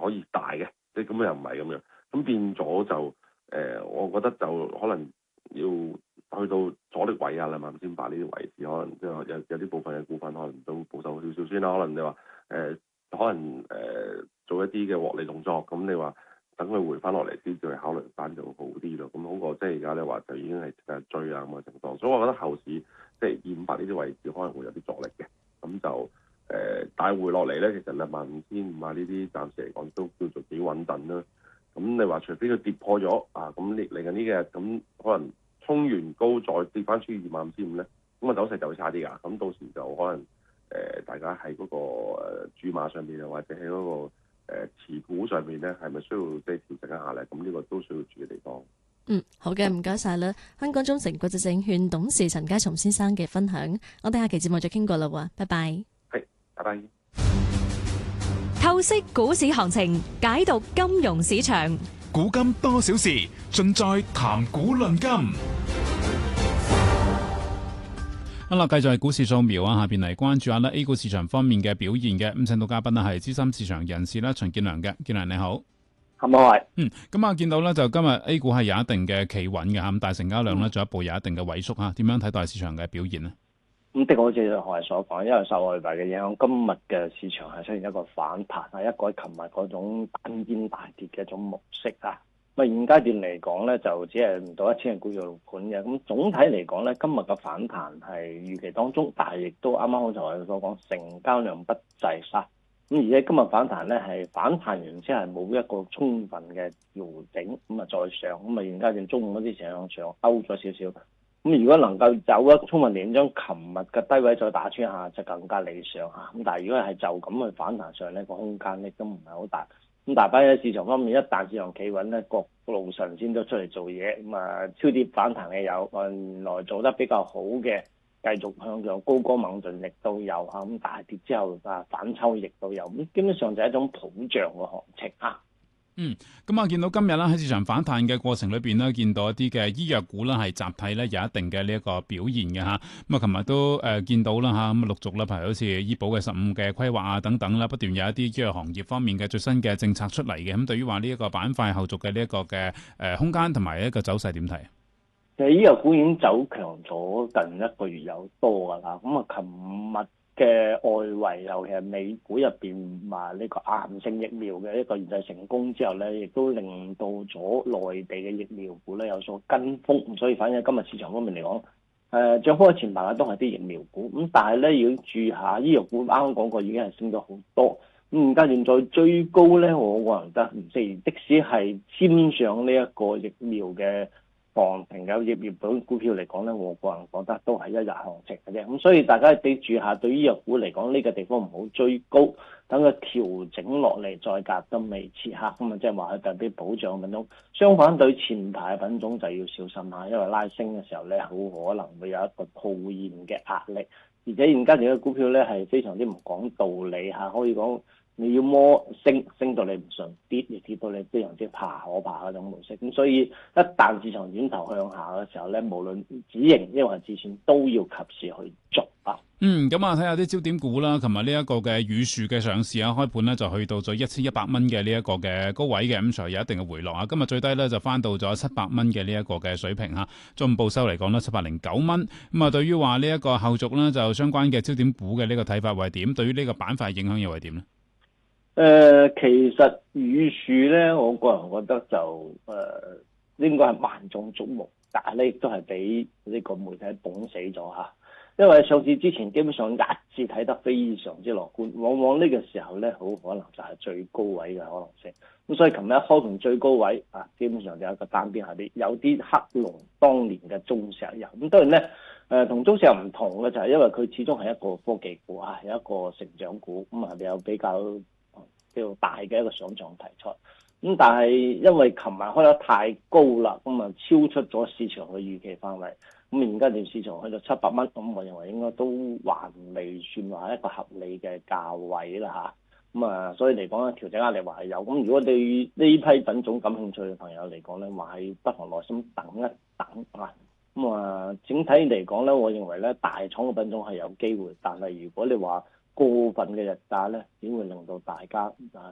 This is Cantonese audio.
可以大嘅，即係咁又唔係咁樣，咁變咗就我覺得就可能要去到阻力位啊25800呢啲位置，可能即係有啲部分嘅股份可能都保守少少先啦。可能你話可能做一啲嘅獲利動作，咁你話等佢回翻落嚟先，再考慮翻就好啲咯。咁好過即係而家你話就已經係追啊咁嘅情況，所以我覺得後市即係258呢啲位置可能會有啲阻力嘅。咁就但係回落嚟咧，其實25500啊呢啲暫時嚟講都叫做幾穩陣啦。咁你話除非佢跌破咗啊，咁嚟緊呢幾日咁可能衝完高再跌翻出25500咧，咁啊走勢就會差啲㗎。咁到時就可能大家喺嗰個注碼上面啊，或者喺嗰個持股上面咧，係咪需要即係調整一下咧？咁呢個都需要注嘅地方。 好嘅，唔該晒啦。香港中誠國際證券董事陳家松先生嘅分享，我哋下期節目再傾過啦喎，拜拜。 係，拜拜。 透析股市行情，解讀金融市場， 古今多少事，盡在談股論金。好啦，繼續係股市掃描啊！下邊嚟關注下 A 股市場方面嘅表現嘅。咁請到嘉賓係資深市場人士啦，秦建良嘅。建良你好， 係咪係？ 咁啊見到咧就今日 A 股係有一定嘅企穩嘅嚇，咁但係成交量咧進一步有一定嘅萎縮嚇。點樣睇待市場嘅表現呢？ 咁的確好似何日所講，因為受外圍嘅影響，今日嘅市場係出現一個反彈，係一個喺琴日嗰種單邊大跌嘅一種模式啊。咁現階段嚟講咧，就只係唔到1000股做盤嘅。咁總體嚟講咧，今日嘅反彈係預期當中，但係亦都啱啱好似我所講，成交量不濟啊。咁而且今日反彈咧係反彈完之後係冇一個充分嘅調整，咁啊再上，咁啊現階段中午嗰啲向上勾咗少少。咁如果能夠走一個充分點，將琴日嘅低位再打穿下，就更加理想嚇。咁但係如果係就咁去反彈上呢個空間咧都唔係好大。咁大班喺市場方面，一旦市場企穩咧，各路神仙都出嚟做嘢，咁啊超跌反彈嘅有，原來做得比較好嘅，繼續向上高歌猛進亦都有嚇。咁大跌之後反抽亦都有，咁基本上就係一種普漲嘅行情嚇。 咁啊，見到今日啦喺市場反彈嘅過程裏邊呢，見到一啲嘅醫藥股啦係集體咧有一定嘅呢一個表現嘅嚇。咁啊，琴日都見到啦嚇，咁陸續啦，譬如好似醫保嘅15嘅規劃啊等等啦，不斷有一啲醫藥行業方面嘅最新嘅政策出嚟嘅。咁對於話呢一個板塊後續嘅呢一個嘅空間同埋一個走勢點睇？ 其實醫藥股已經走強咗近1個月有多㗎啦。咁啊，琴日嘅外圍，尤其係美股入邊話呢個癌症疫苗嘅一個研製成功之後咧，亦都令到咗內地嘅疫苗股咧有所跟風，所以反映今日市場方面嚟講，漲幅嘅前排嘅都係啲疫苗股，咁但係咧要注意下醫藥股，啱啱講過已經係升咗好多，咁而家現在追高咧，我個人覺得唔適宜，即使係簽上呢一個疫苗嘅房停有疫苗股票嚟講咧，我個人覺得都係一日行情嘅啫。咁所以大家記住下，對於醫藥股嚟講，呢個地方唔好追高，等佢調整落嚟再夾都未切客咁啊，即係話佢特別保障品種。相反對前排品種就要小心下，因為拉升嘅時候咧，好可能會有一個套現嘅壓力，而且現階段嘅股票咧係非常之唔講道理嚇，可以講。你要摸升到你唔順，跌到你非常之可怕嗰種模式。咁所以一旦市場轉頭向下嘅時候咧，無論止盈抑或止損都要及時去做啊。 咁啊睇下啲焦點股啦。琴日呢一個嘅宇樹嘅上市啊，開盤呢就去到咗1100蚊嘅呢一個嘅高位嘅，咁所以有一定嘅回落啊。今日最低咧就翻到咗700蚊嘅呢一個嘅水平嚇。中午報收嚟講呢709蚊。咁啊，對於話呢一個後續呢，就相關嘅焦點股嘅呢個睇法為點？對於呢個板塊影響又係點呢？ 其實宇樹咧，我個人覺得就應該係萬眾矚目，但係咧亦都係俾呢個媒體捧死咗嚇。因為上市之前基本上一致睇得非常之樂觀，往往呢個時候咧好可能就係最高位嘅可能性。咁所以琴日一開盤最高位啊，基本上就有一個單邊下跌，有啲黑龍當年嘅中石油。咁當然咧，同中石油唔同嘅就係因為佢始終係一個科技股啊，係一個成長股，咁啊有比較大嘅一個上漲題材，咁但係因為琴日開得太高啦，咁啊超出咗市場嘅預期範圍，咁而家段市場去到700蚊，咁我認為應該都還未算話一個合理嘅價位啦嚇，咁啊所以嚟講咧調整壓力還係有，咁如果對呢批品種感興趣嘅朋友嚟講咧，還係不妨耐心等一等啊，咁啊整體嚟講咧，我認為咧大廠嘅品種係有機會，但係如果你話過分嘅日價咧，只會令到大家